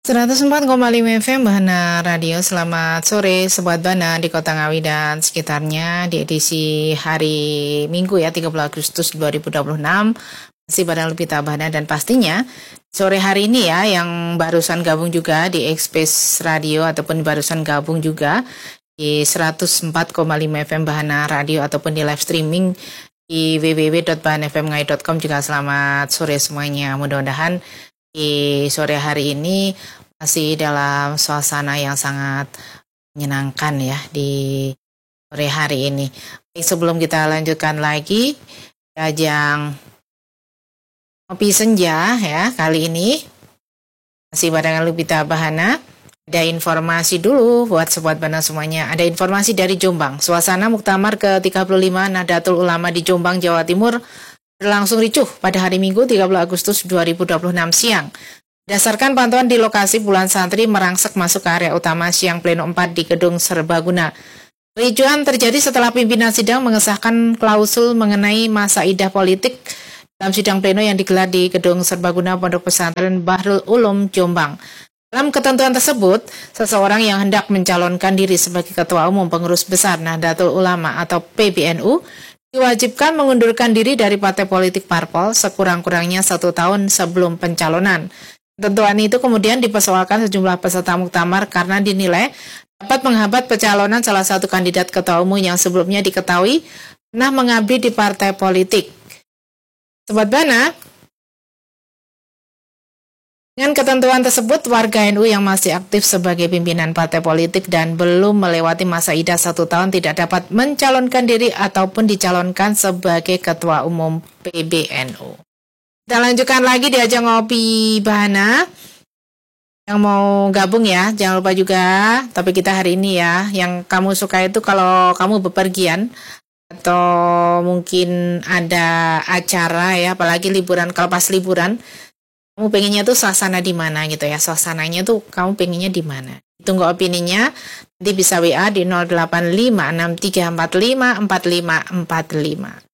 104,5 FM Bahana Radio. Selamat sore Sobat Bana di Kota Ngawi dan sekitarnya di edisi hari Minggu ya 30 Agustus 2026. Masih pada Lupita Bahana dan pastinya sore hari ini ya yang barusan gabung juga di Express Radio ataupun barusan gabung juga di 104,5 FM Bahana Radio ataupun di live streaming di www.bahanfmngai.com juga selamat sore semuanya. Mudah-mudahan di sore hari ini masih dalam suasana yang sangat menyenangkan ya di sore hari ini. Baik, sebelum kita lanjutkan lagi ajang Ngopi Senja ya kali ini masih barengan Lupita Bahana. Ada informasi dulu buat Sobat Bana semuanya. Ada informasi dari Jombang. Suasana Muktamar ke-35 Nahdlatul Ulama di Jombang, Jawa Timur berlangsung ricuh pada hari Minggu 30 Agustus 2026 siang. Berdasarkan pantauan di lokasi, puluhan santri merangsek masuk ke area utama siang pleno 4 di Gedung Serbaguna. Kericuhan terjadi setelah pimpinan sidang mengesahkan klausul mengenai masa idah politik dalam sidang pleno yang digelar di Gedung Serbaguna Pondok Pesantren Bahrul Ulum, Jombang. Dalam ketentuan tersebut, seseorang yang hendak mencalonkan diri sebagai Ketua Umum Pengurus Besar Nahdlatul Ulama atau PBNU diwajibkan mengundurkan diri dari partai politik parpol sekurang-kurangnya 1 tahun sebelum pencalonan. Ketentuan itu kemudian dipersoalkan sejumlah peserta muktamar karena dinilai dapat menghambat pencalonan salah satu kandidat ketua umum yang sebelumnya diketahui pernah mengabdi di partai politik. Sobat Bana, dengan ketentuan tersebut, warga NU yang masih aktif sebagai pimpinan partai politik dan belum melewati masa idah 1 tahun tidak dapat mencalonkan diri ataupun dicalonkan sebagai ketua umum PBNU. Kita lanjutkan lagi di ajang Ngopi Bahana. Yang mau gabung ya, jangan lupa juga topik kita hari ini ya. Yang kamu suka itu kalau kamu bepergian atau mungkin ada acara ya, apalagi liburan, kalau pas liburan kamu pengennya tuh suasana di mana gitu ya. Suasananya tuh kamu pengennya di mana. Tunggu opininya. Nanti bisa WA di 085634545545.